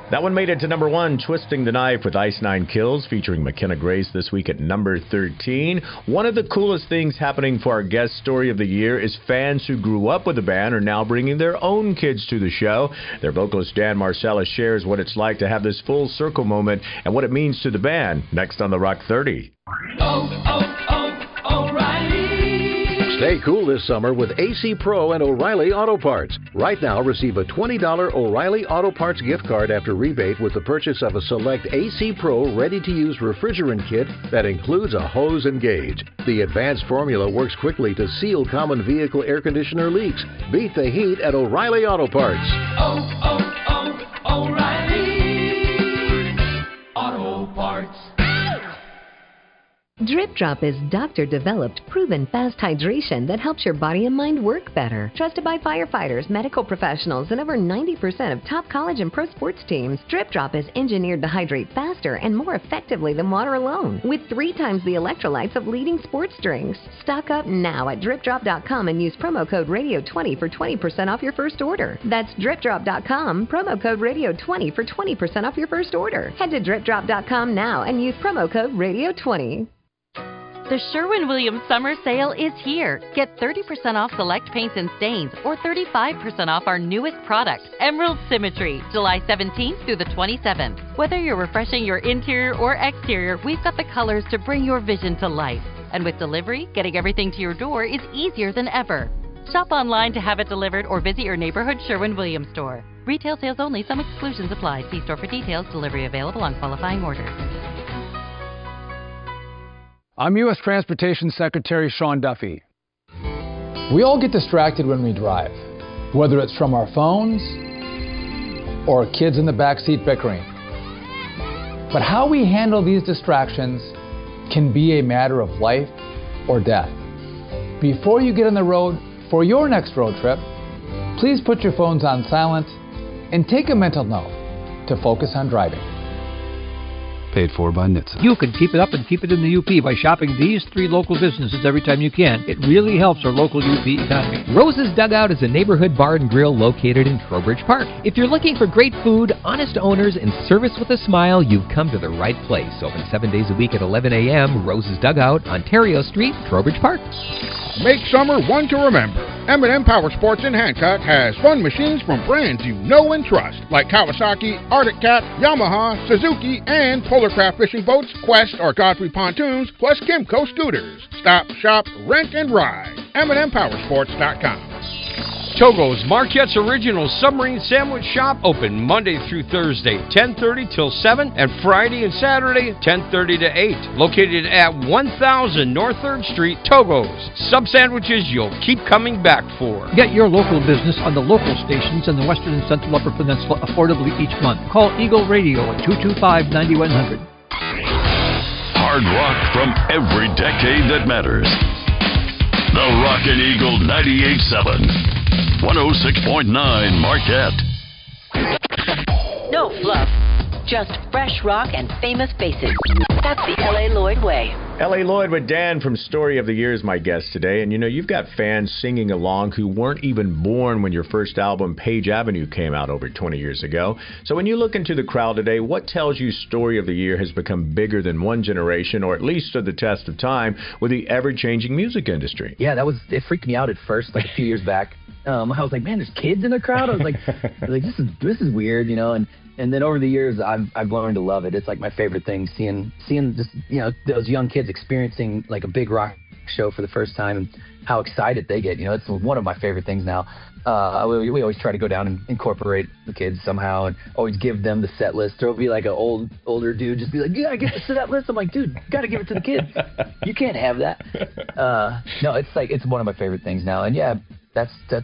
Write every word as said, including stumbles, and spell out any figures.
That one made it to number one, Twisting the Knife with Ice Nine Kills, featuring McKenna Grace this week at number thirteen. One of the coolest things happening for our guest story of the year is fans who grew up with the band are now bringing their own kids to the show. Their vocalist Dan Marcellus shares what it's like to have this full circle moment and what it means to the band. Next on the Rock thirty. Oh, oh, oh, O'Reilly. Stay cool this summer with A C Pro and O'Reilly Auto Parts. Right now, receive a twenty dollars O'Reilly Auto Parts gift card after rebate with the purchase of a select A C Pro ready-to-use refrigerant kit that includes a hose and gauge. The advanced formula works quickly to seal common vehicle air conditioner leaks. Beat the heat at O'Reilly Auto Parts. Oh, oh, oh, O'Reilly Auto Parts. Drip Drop is doctor-developed, proven fast hydration that helps your body and mind work better. Trusted by firefighters, medical professionals, and over ninety percent of top college and pro sports teams, Drip Drop is engineered to hydrate faster and more effectively than water alone, with three times the electrolytes of leading sports drinks. Stock up now at drip drop dot com and use promo code radio twenty for twenty percent off your first order. That's drip drop dot com, promo code radio twenty for twenty percent off your first order. Head to drip drop dot com now and use promo code radio twenty. The Sherwin-Williams Summer Sale is here. Get thirty percent off select paints and stains or thirty-five percent off our newest product, Emerald Symmetry, July seventeenth through the twenty-seventh. Whether you're refreshing your interior or exterior, we've got the colors to bring your vision to life. And with delivery, getting everything to your door is easier than ever. Shop online to have it delivered or visit your neighborhood Sherwin-Williams store. Retail sales only. Some exclusions apply. See store for details. Delivery available on qualifying orders. I'm U S Transportation Secretary Sean Duffy. We all get distracted when we drive, whether it's from our phones or kids in the backseat bickering. But how we handle these distractions can be a matter of life or death. Before you get on the road for your next road trip, please put your phones on silent and take a mental note to focus on driving. Paid for by N H T S A. You can keep it up and keep it in the U P by shopping these three local businesses every time you can. It really helps our local U P economy. Rose's Dugout is a neighborhood bar and grill located in Trowbridge Park. If you're looking for great food, honest owners, and service with a smile, you've come to the right place. Open seven days a week at eleven a.m. Rose's Dugout, Ontario Street, Trowbridge Park. Make summer one to remember. M and M Power Sports in Hancock has fun machines from brands you know and trust, like Kawasaki, Arctic Cat, Yamaha, Suzuki, and Polarcraft fishing boats, Quest or Godfrey pontoons, plus Kimco scooters. Stop, shop, rent, and ride. M and M Power Sports dot com. Togo's Marquette's Original Submarine Sandwich Shop open Monday through Thursday, ten thirty till seven, and Friday and Saturday, ten thirty to eight. Located at one thousand North third Street, Togo's. Sub sandwiches you'll keep coming back for. Get your local business on the local stations in the Western and Central Upper Peninsula affordably each month. Call Eagle Radio at two two five, nine one zero zero. Hard rock from every decade that matters. The Rockin' Eagle ninety-eight point seven. one oh six point nine Marquette. No fluff, just fresh rock and famous faces. That's the L A. Lloyd way. L A. Lloyd with Dan from Story of the Year is my guest today. And, you know, you've got fans singing along who weren't even born when your first album, Page Avenue, came out over twenty years ago. So when you look into the crowd today, what tells you Story of the Year has become bigger than one generation, or at least stood the test of time with the ever-changing music industry? Yeah, that was, it freaked me out at first, like a few years back. Um, I was like, man, there's kids in the crowd. I was like, I was like, this is this is weird, you know. And and then over the years, I've I've learned to love it. It's like my favorite thing, seeing seeing just you know those young kids experiencing like a big rock show for the first time and how excited they get. You know, it's one of my favorite things now. Uh, we, we always try to go down and incorporate the kids somehow, and always give them the set list. There'll be like an old older dude just be like, yeah, I get the set list. I'm like, dude, you got to give it to the kids. You can't have that. Uh, no, it's like it's one of my favorite things now. And yeah, that's that's.